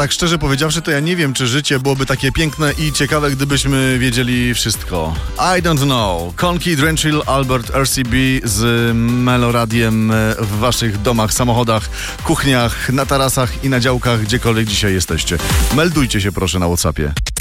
tak szczerze powiedziawszy, to ja nie wiem, czy życie byłoby takie piękne i ciekawe, gdybyśmy wiedzieli wszystko. I don't know. Konki, Drenchill, Albert, RCB z Meloradiem w waszych domach, samochodach, kuchniach, na tarasach i na działkach, gdziekolwiek dzisiaj jesteście. Meldujcie się proszę na WhatsAppie.